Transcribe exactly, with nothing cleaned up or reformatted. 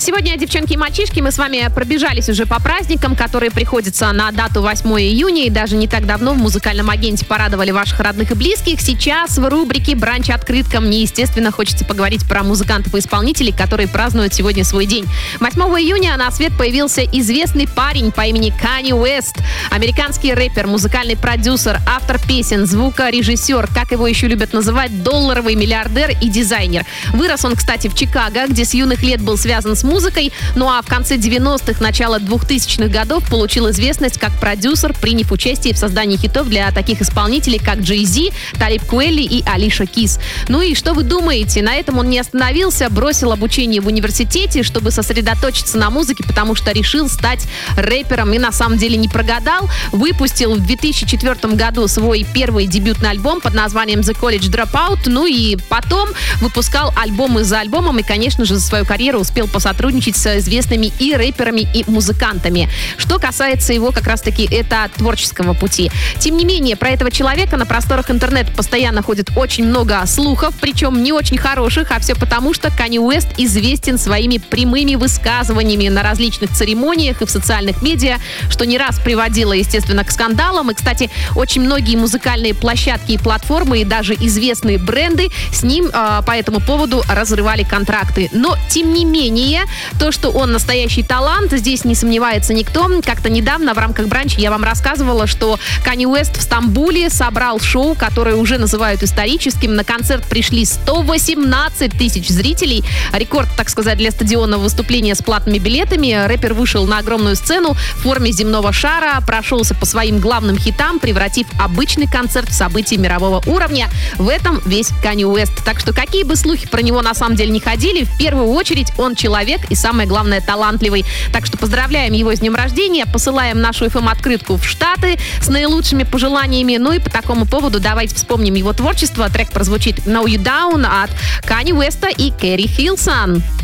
Сегодня, девчонки и мальчишки, мы с вами пробежались уже по праздникам, которые приходятся на дату восьмое июня, и даже не так давно в музыкальном агенте порадовали ваших родных и близких. Сейчас в рубрике «Бранч открытка» мне, естественно, хочется поговорить про музыкантов и исполнителей, которые празднуют сегодня свой день. восьмого июня на свет появился известный парень по имени Канье Уэст. Американский рэпер, музыкальный продюсер, автор песен, звукорежиссер, как его еще любят называть, долларовый миллиардер и дизайнер. Вырос он, кстати, в Чикаго, где с юных лет был связан с музыкой, ну а в конце девяностых, начало двухтысячных годов получил известность как продюсер, приняв участие в создании хитов для таких исполнителей, как Джей-Зи, Талиб Куэли и Алиша Кис. Ну и что вы думаете? На этом он не остановился, бросил обучение в университете, чтобы сосредоточиться на музыке, потому что решил стать рэпером и на самом деле не прогадал. Выпустил в две тысячи четвёртом году свой первый дебютный альбом под названием The College Dropout, ну и потом выпускал альбомы за альбомом и, конечно же, за свою карьеру успел посотрудничать с известными и рэперами, и музыкантами. Что касается его как раз-таки это творческого пути. Тем не менее, про этого человека на просторах интернета постоянно ходит очень много слухов, причем не очень хороших, а все потому, что Канье Уэст известен своими прямыми высказываниями на различных церемониях и в социальных медиа, что не раз приводило, естественно, к скандалам. И, кстати, очень многие музыкальные площадки и платформы, и даже известные бренды с ним э, по этому поводу разрывали контракты. Но, тем не менее, то, что он настоящий талант, здесь не сомневается никто. Как-то недавно в рамках бранча я вам рассказывала, что Канье Уэст в Стамбуле собрал шоу, которое уже называют историческим. На концерт пришли сто восемнадцать тысяч зрителей. Рекорд, так сказать, для стадионного выступления с платными билетами. Рэпер вышел на огромную сцену в форме земного шара, прошелся по своим главным хитам, превратив обычный концерт в событие мирового уровня. В этом весь Канье Уэст. Так что какие бы слухи про него на самом деле не ходили, в первую очередь он человек и, самое главное, талантливый. Так что поздравляем его с днем рождения, посылаем нашу эф эм-открытку в Штаты с наилучшими пожеланиями. Ну и по такому поводу давайте вспомним его творчество. Трек прозвучит «Know You Down» от Канье Уэста и Кэрри Хилсон.